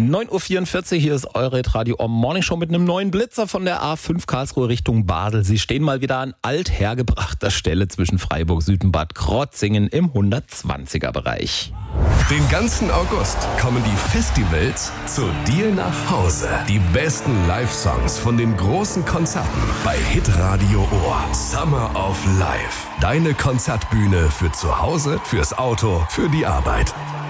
9.44 Uhr, hier ist eure Radio Morning Show mit einem neuen Blitzer von der A5 Karlsruhe Richtung Basel. Sie stehen mal wieder an althergebrachter Stelle zwischen Freiburg Süd und Bad Krotzingen im 120er Bereich. Den ganzen August kommen die Festivals zu dir nach Hause. Die besten Live-Songs von den großen Konzerten bei Hitradio Ohr. Summer of Life. Deine Konzertbühne für zu Hause, fürs Auto, für die Arbeit.